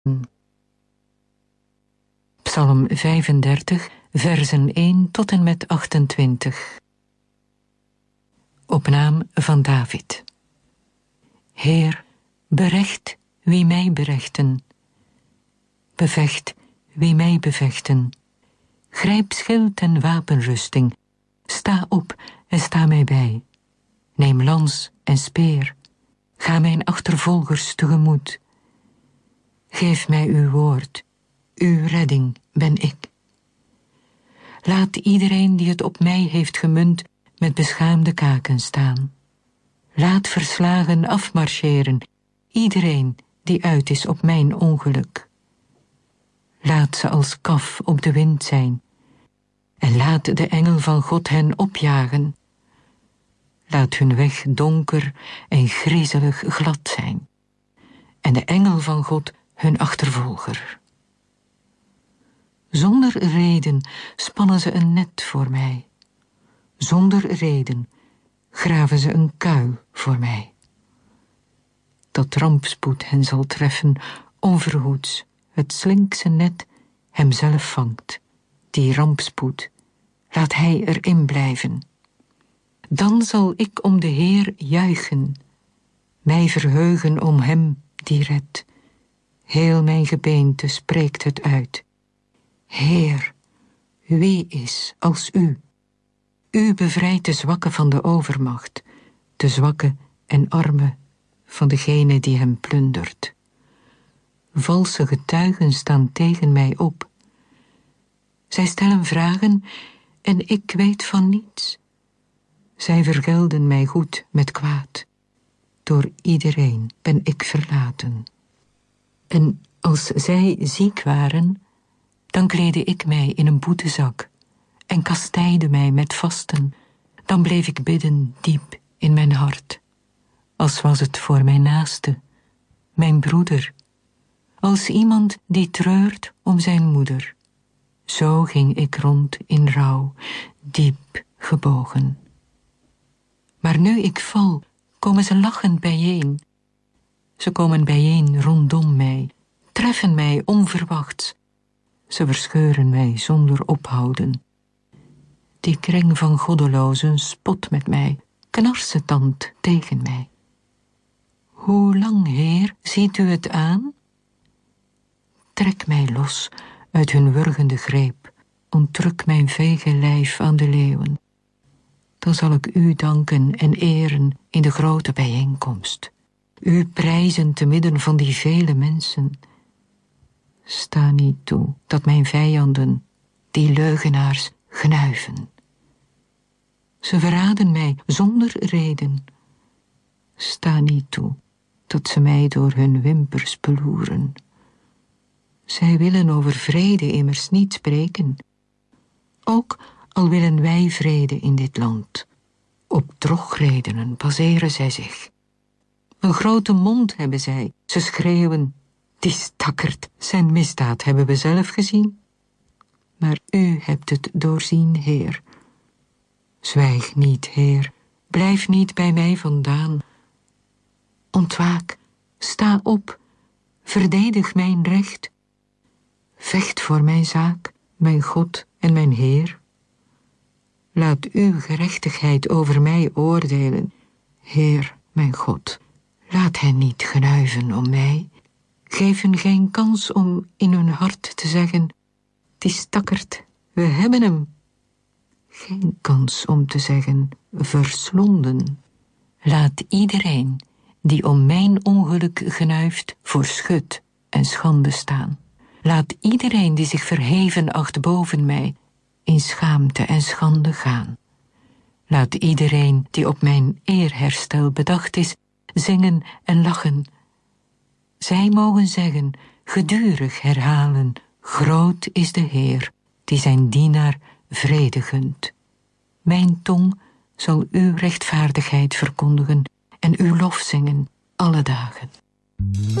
Psalm 35, versen 1 tot en met 28. Op naam van David. Heer, berecht wie mij berechten. Bevecht wie mij bevechten. Grijp schild en wapenrusting. Sta op en sta mij bij. Neem lans en speer. Ga mijn achtervolgers tegemoet. Geef mij uw woord. Uw redding ben ik. Laat iedereen die het op mij heeft gemunt met beschaamde kaken staan. Laat verslagen afmarcheren, iedereen die uit is op mijn ongeluk. Laat ze als kaf op de wind zijn, en laat de engel van God hen opjagen. Laat hun weg donker en griezelig glad zijn, en de engel van God hun achtervolger. Zonder reden spannen ze een net voor mij. Zonder reden graven ze een kuil voor mij. Dat rampspoed hen zal treffen, onverhoeds, het slinkse net hemzelf vangt. Die rampspoed, laat hij erin blijven. Dan zal ik om de Heer juichen, mij verheugen om hem die redt. Heel mijn gebeente spreekt het uit. Heer, wie is als u? U bevrijdt de zwakken van de overmacht, de zwakke en arme van degene die hem plundert. Valse getuigen staan tegen mij op. Zij stellen vragen en ik weet van niets. Zij vergelden mij goed met kwaad. Door iedereen ben ik verlaten. En als zij ziek waren, dan kleedde ik mij in een boetezak en kastijdde mij met vasten. Dan bleef ik bidden diep in mijn hart, als was het voor mijn naaste, mijn broeder, als iemand die treurt om zijn moeder. Zo ging ik rond in rouw, diep gebogen. Maar nu ik val, komen ze lachend bijeen. Ze komen bijeen rondom mij, treffen mij onverwachts. Ze verscheuren mij zonder ophouden. Die kring van goddelozen spot met mij, knarsetand tegen mij. Hoe lang, Heer, ziet u het aan? Trek mij los uit hun wurgende greep, onttruk mijn veege lijf aan de leeuwen. Dan zal ik u danken en eren in de grote bijeenkomst. U prijzen te midden van die vele mensen. Sta niet toe dat mijn vijanden, die leugenaars, gnuiven. Ze verraden mij zonder reden. Sta niet toe dat ze mij door hun wimpers beloeren. Zij willen over vrede immers niet spreken. Ook al willen wij vrede in dit land. Op drogredenen baseren zij zich. Een grote mond hebben zij, ze schreeuwen. Die stakkerd, zijn misdaad hebben we zelf gezien. Maar u hebt het doorzien, Heer. Zwijg niet, Heer, blijf niet bij mij vandaan. Ontwaak, sta op, verdedig mijn recht. Vecht voor mijn zaak, mijn God en mijn Heer. Laat uw gerechtigheid over mij oordelen, Heer, mijn God. Laat hen niet gnuiven om mij. Geef hun geen kans om in hun hart te zeggen, die stakkerd, we hebben hem. Geen kans om te zeggen, verslonden. Laat iedereen die om mijn ongeluk gnuift voor schut en schande staan. Laat iedereen die zich verheven acht boven mij in schaamte en schande gaan. Laat iedereen die op mijn eerherstel bedacht is zingen en lachen. Zij mogen zeggen, gedurig herhalen, groot is de Heer, die zijn dienaar vrede gunt. Mijn tong zal uw rechtvaardigheid verkondigen en uw lof zingen alle dagen.